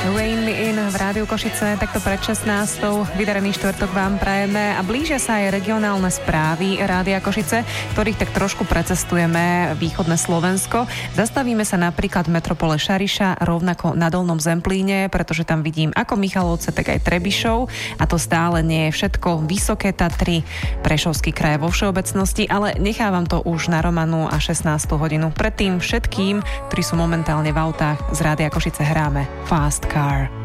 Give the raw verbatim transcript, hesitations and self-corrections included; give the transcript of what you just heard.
Rain Me In v Rádiu Košice, takto pred šestnástou. Vydarený štvrtok vám prajeme a blížia sa aj regionálne správy Rádia Košice, ktorých tak trošku precestujeme východné Slovensko. Zastavíme sa napríklad v metropole Šariša, rovnako na Dolnom Zemplíne, pretože tam vidím ako Michalovce, tak aj Trebišov a to stále nie je všetko. Vysoké Tatry, Prešovský kraj vo všeobecnosti, ale nechávam to už na Romanu a šestnástu hodinu. Predtým všetkým, ktorí sú momentálne v autách z Rádia Košice, hráme Fast Car.